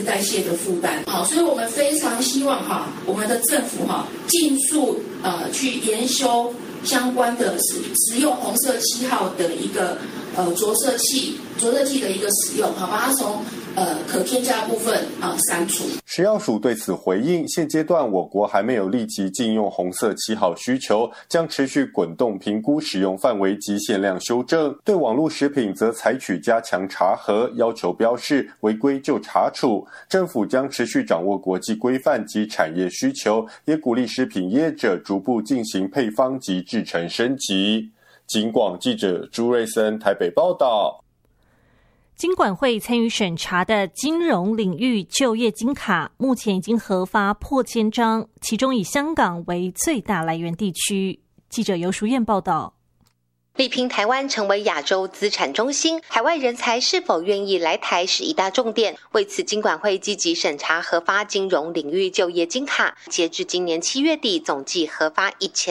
代谢的负担。好，所以我们非常希望我们的政府尽速去研修相关的使用红色7号的一个着色剂的一个使用，把它从可添加的部分删除。 食药署对此回应，现阶段我国还没有立即禁用红色7号需求，将持续滚动评估使用范围及限量修正。对网络食品则采取加强查核，要求标示，违规就查处。政府将持续掌握国际规范及产业需求，也鼓励食品业者逐步进行配方及制程升级。警广记者朱瑞森台北报道。 金管会参与审查的金融领域就业金卡，目前已经核发破千张，其中以香港为最大来源地区。记者游淑燕报道。 力拼台湾成为亚洲资产中心，海外人才是否愿意来台是一大重点。为此，金管会积极审查核发金融领域就业金卡，截至今年7月底，总计核发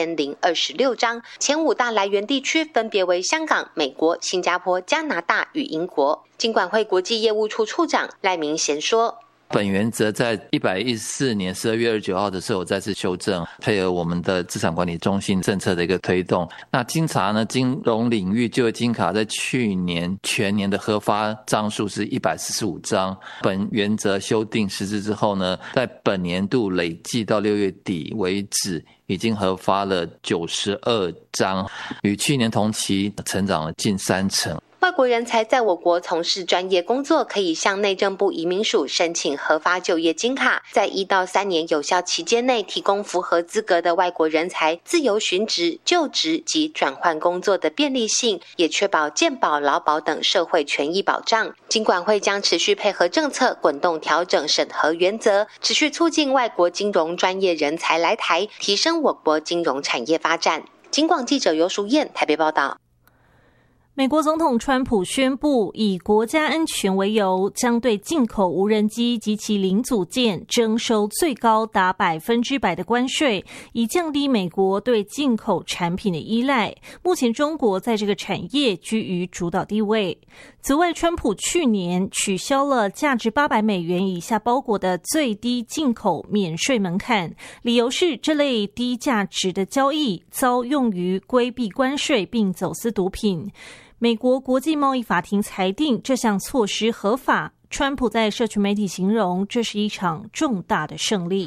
1026张。前5大来源地区分别为香港、美国、新加坡、加拿大与英国。金管会国际业务处处长赖明贤说， 本原则在114年12月29号的时候再次修正，配合我们的资产管理中心政策的一个推动。那经查呢，金融领域就业金卡在去年全年的核发张数是145张。本原则修订实施之后呢，在本年度累计到6月底为止，已经核发了92张，与去年同期成长了近30%。 外国人才在我国从事专业工作，可以向内政部移民署申请核发就业金卡，在1到3年有效期间内，提供符合资格的外国人才自由寻职、就职及转换工作的便利性，也确保健保、劳保等社会权益保障。金管会将持续配合政策，滚动调整审核原则，持续促进外国金融专业人才来台，提升我国金融产业发展。金广记者游淑燕台北报道。 美国总统川普宣布，以国家安全为由，将对进口无人机及其零组件征收最高达100%的关税，以降低美国对进口产品的依赖。目前中国在这个产业居于主导地位。此外，川普去年取消了价值$800以下包裹的最低进口免税门槛，理由是这类低价值的交易遭用于规避关税并走私毒品。美国国际贸易法庭裁定这项措施合法，川普在社群媒体形容这是一场重大的胜利。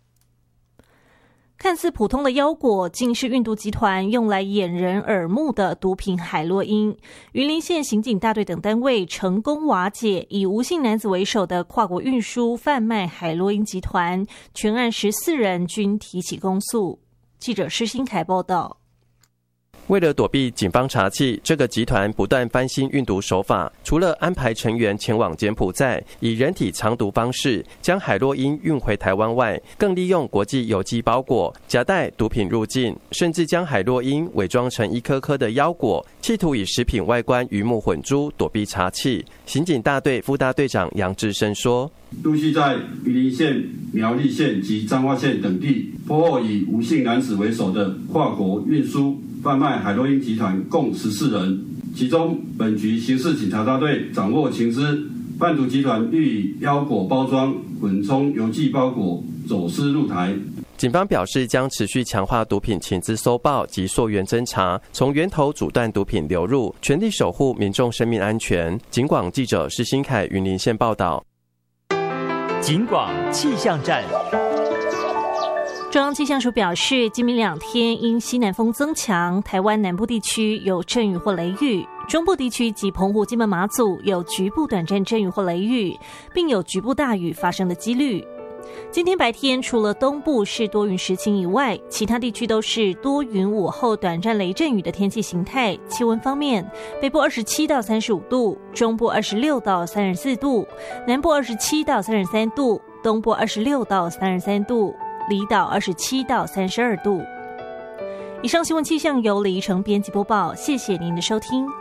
看似普通的腰果，竟是运毒集团用来掩人耳目的毒品海洛因。云林县刑警大队等单位成功瓦解以吴姓男子为首的跨国运输贩卖海洛因集团，全案14人均提起公诉。记者施新凯报道。 为了躲避警方查缉，这个集团不断翻新运毒手法，除了安排成员前往柬埔寨，以人体藏毒方式将海洛因运回台湾外，更利用国际邮寄包裹夹带毒品入境，甚至将海洛因伪装成一颗颗的腰果，企图以食品外观鱼目混珠，躲避查缉。刑警大队副大队长杨志生说， 陆续在云林县、苗栗县及彰化县等地破获以吴姓男子为首的跨国运输贩卖海洛因集团共14人，其中本局刑事警察大队掌握情资，贩毒集团欲以腰果包装混充邮寄包裹走私入台。 警方表示，将持续强化毒品情资搜报及溯源侦查，从源头阻断毒品流入，全力守护民众生命安全。警广记者施新凯云林县报道。 警广气象站。 中央气象署表示，今明2天因西南风增强，台湾南部地区有阵雨或雷雨，中部地区及澎湖、金门、马祖有局部短暂阵雨或雷雨，并有局部大雨发生的几率。今天白天除了东部是多云时晴以外，其他地区都是多云午后短暂雷阵雨的天气形态。气温方面，北部27到35度，中部26到34度，南部27到33度，东部26到33度，离岛27到32度。以上新闻气象由李怡成编辑播报，谢谢您的收听。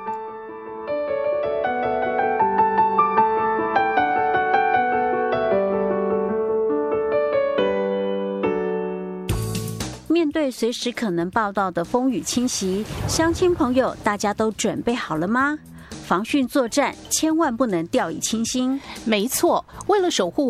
面对随时可能报道的风雨侵袭，乡亲朋友大家都准备好了吗？防汛作战千万不能掉以轻心。 没错，为了守护